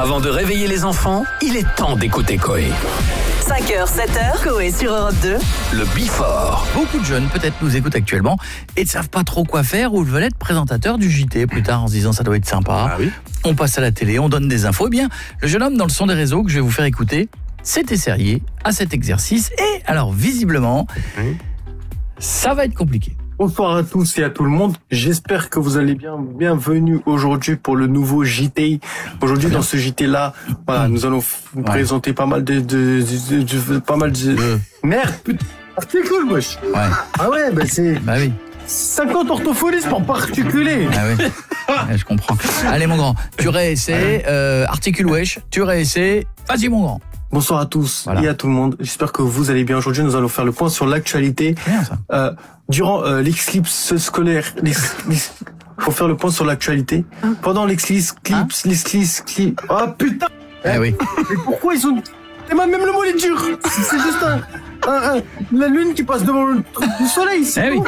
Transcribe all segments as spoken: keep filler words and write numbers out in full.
Avant de réveiller les enfants, il est temps d'écouter Coé. cinq heures, sept heures, Coé sur Europe deux. Le Before. Beaucoup de jeunes peut-être nous écoutent actuellement et ne savent pas trop quoi faire ou veulent être présentateurs du J T plus tard en se disant ça doit être sympa. Ah oui. On passe à la télé, on donne des infos. Eh bien, le jeune homme dans le son des réseaux que je vais vous faire écouter s'est essayé à cet exercice et alors visiblement, Oui. ça va être compliqué. Bonsoir à tous et à tout le monde. J'espère que vous allez bien. Bienvenue aujourd'hui pour le nouveau J T. Aujourd'hui, dans ce J T-là, voilà, nous allons vous Ouais. présenter pas mal de, de, de, de- de- pas mal de... Euh. Merde, putain. Articule, wesh. Ouais, Ah ouais, bah c'est bah oui. cinquante orthophonistes pour pas articuler. Ah oui. Ouais, je comprends. Allez mon grand, tu réessais, euh, articule wesh, tu réessais, vas-y mon grand. Bonsoir à tous Voilà. et à tout le monde. J'espère que vous allez bien. Aujourd'hui, nous allons faire le point sur l'actualité. C'est bien ça. Euh, durant euh, l'éclipse scolaire, l'ex- l'ex- faut faire le point sur l'actualité. Pendant l'éclipse, Hein l'éclipse, l'éclipse, l'éclipse. Oh putain! Ah oui. Mais pourquoi ils ont... Et même le mot est dur. C'est c'est juste un, un- un- la lune qui passe devant le truc du soleil. C'est Eh oui. tout.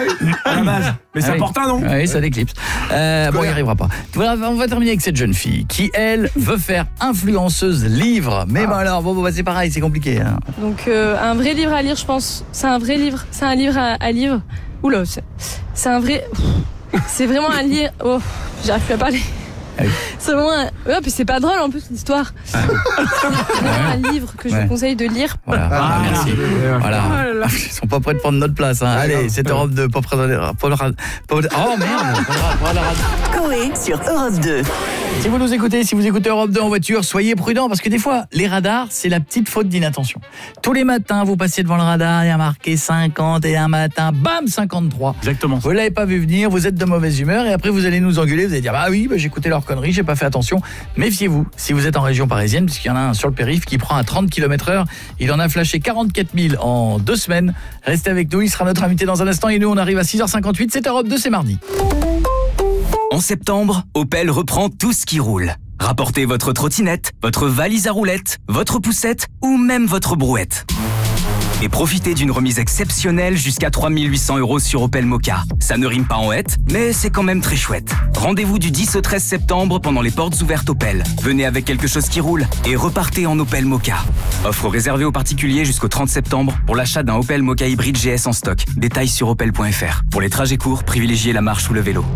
à la base. Mais Ah c'est oui. important, non? Oui, ça l'éclipse. Euh, bon, il n'y arrivera pas. Voilà, on va terminer avec cette jeune fille qui, elle, veut faire influenceuse livre. Mais bon alors, bon, bon, bah, c'est pareil, c'est compliqué. Hein. Donc euh, un vrai livre à lire, je pense. C'est un vrai livre. C'est un livre à, à lire. Oula, c'est, c'est un vrai. C'est vraiment un livre. Oh, j'arrive plus à parler. Ah oui. C'est vraiment un... Ouais, puis c'est pas drôle en plus l'histoire. C'est vraiment un livre que je Ouais. vous conseille de lire. Voilà, Ah, merci. Voilà. Oh là là. Ils sont pas prêts de prendre notre place. Hein. Allez, cette Europe de pop radio. pop ra- pop- Oh merde, pop ra- pop la radio. Coé sur Europe deux. Si vous nous écoutez, si vous écoutez Europe deux en voiture, soyez prudents parce que des fois, les radars, c'est la petite faute d'inattention. Tous les matins, vous passez devant le radar, il y a marqué cinquante et un matin, bam, cinquante-trois. Exactement. Vous l'avez pas vu venir, vous êtes de mauvaise humeur et après vous allez nous engueuler, vous allez dire bah oui, bah, j'ai écouté leurs conneries, j'ai pas fait attention. Méfiez-vous, si vous êtes en région parisienne, puisqu'il y en a un sur le périph' qui prend à trente kilomètres heure, il en a flashé quarante-quatre mille en deux semaines. Restez avec nous, il sera notre invité dans un instant et nous on arrive à six heures cinquante-huit, c'est Europe deux, c'est mardi. En septembre, Opel reprend tout ce qui roule. Rapportez votre trottinette, votre valise à roulettes, votre poussette ou même votre brouette. Et profitez d'une remise exceptionnelle jusqu'à trois mille huit cents euros sur Opel Mokka. Ça ne rime pas en hête, mais c'est quand même très chouette. Rendez-vous du dix au treize septembre pendant les portes ouvertes Opel. Venez avec quelque chose qui roule et repartez en Opel Mokka. Offre réservée aux particuliers jusqu'au trente septembre pour l'achat d'un Opel Mokka hybride G S en stock. Détails sur opel point f r. Pour les trajets courts, privilégiez la marche ou le vélo.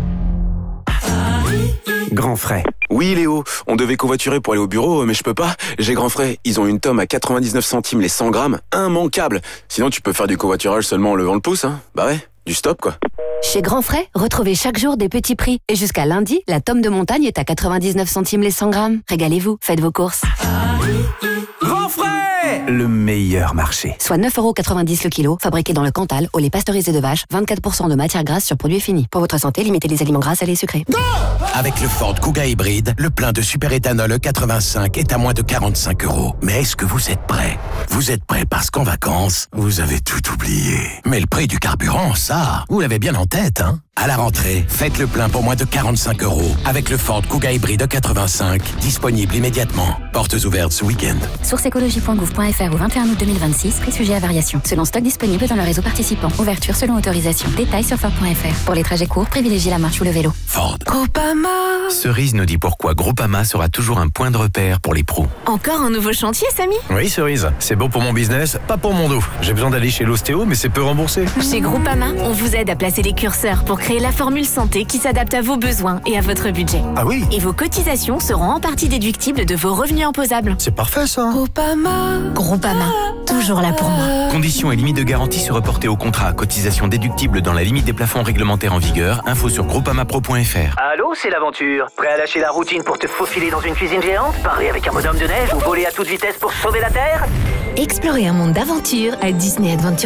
Grand frais. Oui Léo, on devait covoiturer pour aller au bureau, mais je peux pas. J'ai grand frais. Ils ont une tome à quatre-vingt-dix-neuf centimes les cent grammes, immanquable. Sinon tu peux faire du covoiturage seulement en levant le pouce, hein. Bah ouais, du stop quoi. Chez Grand Frais, retrouvez chaque jour des petits prix. Et jusqu'à lundi, la tome de montagne est à quatre-vingt-dix-neuf centimes les cent grammes. Régalez-vous, faites vos courses. Grand frais! Le meilleur marché. Soit neuf euros quatre-vingt-dix le kilo, fabriqué dans le Cantal, au lait pasteurisé de vache, vingt-quatre pour cent de matière grasse sur produit fini. Pour votre santé, limitez les aliments gras, salés et sucrés. Avec le Ford Kuga hybride, le plein de superéthanol E quatre-vingt-cinq est à moins de quarante-cinq euros. Mais est-ce que vous êtes prêts? Vous êtes prêts parce qu'en vacances, vous avez tout oublié. Mais le prix du carburant, ça, vous l'avez bien en tête, hein? À la rentrée, faites le plein pour moins de quarante-cinq euros avec le Ford Kuga hybride E quatre-vingt-cinq, disponible immédiatement. Portes ouvertes ce week-end. Source écologie point gouv point f r au vingt et un août deux mille vingt-six, prix sujet à variation. Selon stock disponible dans le réseau participant. Ouverture selon autorisation. Détails sur Ford point f r. Pour les trajets courts, privilégiez la marche ou le vélo. Ford. Cerise nous dit pourquoi Groupama sera toujours un point de repère pour les pros. Encore un nouveau chantier, Samy? Oui, Cerise, c'est bon pour mon business, pas pour mon dos. J'ai besoin d'aller chez l'ostéo, mais c'est peu remboursé. Chez Groupama, on vous aide à placer les curseurs pour créer la formule santé qui s'adapte à vos besoins et à votre budget. Ah oui? Et vos cotisations seront en partie déductibles de vos revenus imposables. C'est parfait ça. Groupama. Groupama, toujours là pour moi. Conditions et limites de garantie se reporter au contrat. Cotisation déductible dans la limite des plafonds réglementaires en vigueur. Info sur groupamapro point f r. Allô, c'est l'aventure. Prêt à lâcher la routine pour te faufiler dans une cuisine géante, parler avec un bonhomme de neige ou voler à toute vitesse pour sauver la Terre? Explorez un monde d'aventure à Disney Adventure